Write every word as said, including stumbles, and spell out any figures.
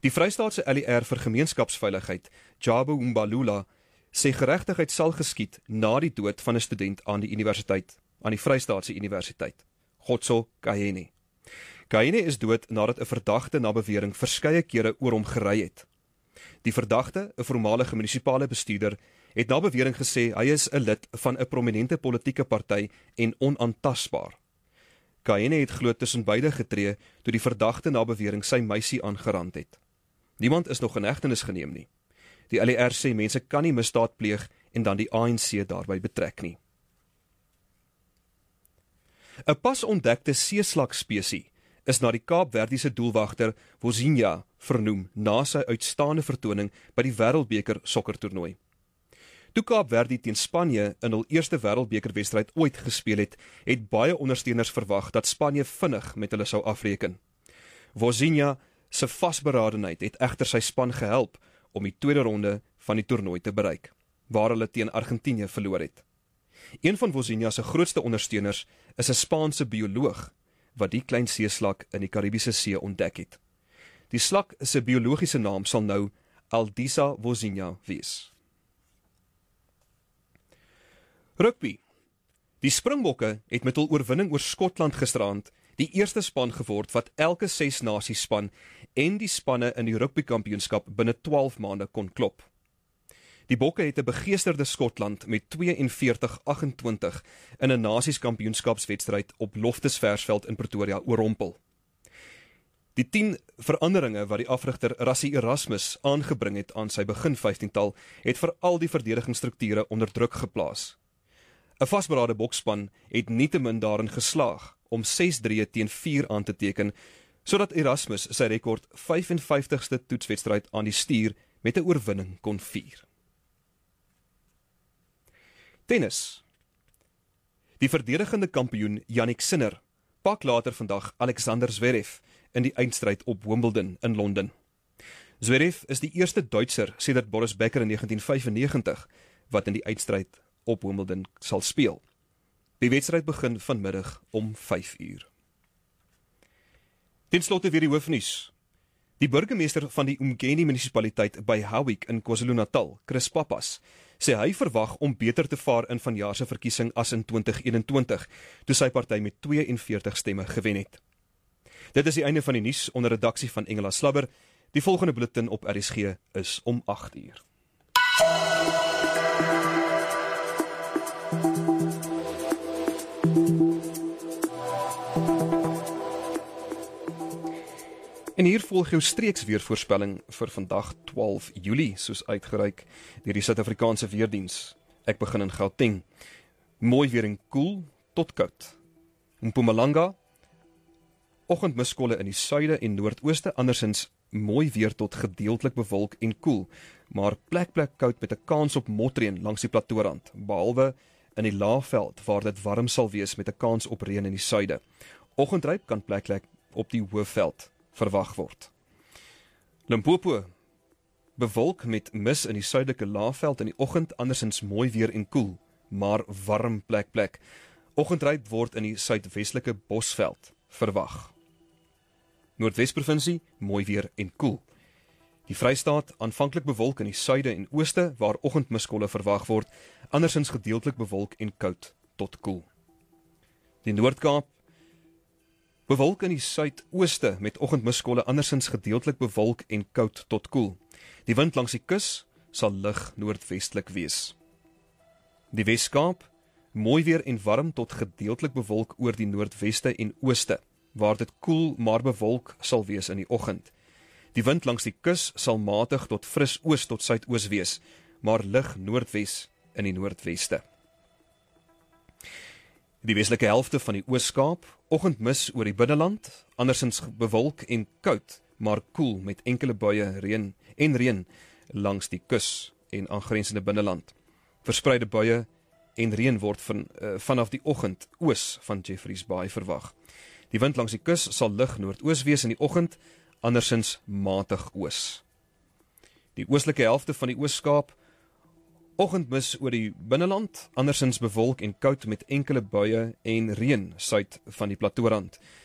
Die Vrystaatse L E R vir gemeenskapsveiligheid, Jabu Mbalula, sê geregtigheid sal geskied na die dood van 'n student aan die universiteit, aan die Vrystaatse Universiteit, Gotso Kahene. Kahene is dood nadat 'n verdagte na bewering verskeie kere oor hom gery het. Die verdagte, 'n voormalige munisipale bestuurder, het na bewering gesê hy is 'n lid van 'n prominente politieke party en onaantastbaar. Kahene het glo tussen beide getree toe die verdagte na bewering sy meisie aangerand het. Niemand is nog in hegtenis geneem nie. Die L E R sê mense kan nie misdaad pleeg en dan die A N C daarby betrek nie. 'n Pas ontdekte seeslakspesie is na die Kaapverdiese doelwagter Wozinja vernoem na sy uitstaande vertoning by die Wêreldbeker sokkertoernooi. Toe Kaapverdi teen Spanje in hul eerste Wêreldbekerwedstryd ooit gespeel het, het baie ondersteuners verwag dat Spanje vinnig met hulle sou afreken. Wozinja se vasberadenheid het egter sy span gehelp om die tweede ronde van die toernooi te bereik, waar hulle teen Argentinië verloor het. Een van Wozinja se grootste ondersteuners is 'n Spaanse bioloog, wat die klein seeslak in die Karibiese See ontdek het. Die slak se biologiese naam sal nou Aldisa Wozinja wees. Rugby. Die Springbokke het met hul oorwinning oor Skotland gisteraand die eerste span geword wat elke ses nasies span en die spanne in die rugbykampioenskap binne twaalf maande kon klop. Die Bokke het 'n begeesterde Skotland met twee en veertig agt-en-twintig in 'n nasieskampioenskapswedstryd op Loftusversveld in Pretoria oorrompel. Die tien veranderinge wat die afrigter Rassie Erasmus aangebring het aan sy begin vyftiental het vir al die verdedigingsstrukture onder druk geplaas. 'n Vasberade bokspan het nietemin daarin geslaag om ses drie teen vier aan te teken, sodat Erasmus sy rekord vyf en vyftigste toetswedstryd aan die stuur met 'n oorwinning kon vier. Tennis. Die verdedigende kampioen Jannik Sinner pak later vandag Alexander Zverev in die eindstryd op Wimbledon in Londen. Zverev is die eerste Duitser sedert Boris Becker in negentien vyfennegentig wat in die eindstryd op Wimbledon sal speel. Die wedstryd begin vanmiddag om vyf uur. Ten slotte weer die hoofnuus. Die burgemeester van die Umgeni munisipaliteit by Howick in KwaZulu-Natal, Chris Pappas, sê hy verwag om beter te vaar in vanjaar se verkiesing as in twintig eenentwintig, toe sy party met twee en veertig stemme gewen het. Dit is die einde van die nuus onder redaksie van Engela Slabber. Die volgende bulletin op R S G is om agt uur. En hier volg jou streeksweervoorspelling vir vandag twaalf Julie, soos uitgereik deur die Suid-Afrikaanse Weerdiens. Ek begin in Gauteng. Mooi weer en koel tot koud. Mpumalanga, oggendmiskolle in die suide en noordooste, andersins mooi weer tot gedeeltelik bewolk en koel, maar plek plek koud met 'n kans op motreën langs die plateaurand, behalwe in die Laagveld waar dit warm sal wees met 'n kans op reën in die suide. Oggendryp kan plek plek op die Hoëveld verwag word. Limpopo, bewolk met mis in die suidelike Laagveld in die oggend, andersins mooi weer en koel, maar warm plek plek. Oggendryp word in die suidwestelike Bosveld verwag. Noordwes-provinsie, mooi weer en koel. Die Vrystaat, aanvanklik bewolk in die suide en ooste, waar oggendmiskolle verwag word, andersins gedeeltelik bewolk en koud tot koel. Die Noord-Kaap, bewolk in die suidooste met oggendmiskolle, andersins gedeeltelik bewolk en koud tot koel. Die wind langs die kus sal lig noordwestelik wees. Die Wes-Kaap, mooi weer en warm tot gedeeltelik bewolk oor die noordweste en ooste, waar dit koel maar bewolk sal wees in die oggend. Die wind langs die kus sal matig tot fris oos tot suidoos wees, maar lig noordwes in die noordweste. Die westelike helfte van die Oos-Kaap, oggendmis oor die binneland, andersins bewolk en koud, maar koel met enkele buie reën en reën langs die kus en aangrensende binneland. Verspreide buie en reën word van, uh, vanaf die oggend oos van Jeffreys Bay verwag. Die wind langs die kus sal lig noordoos wees in die oggend, andersins matig oos. Die oostelike helfte van die Oos-Kaap, oggendmis oor die binneland, andersins bewolk en koud met enkele buie en reën suid van die plateaurand.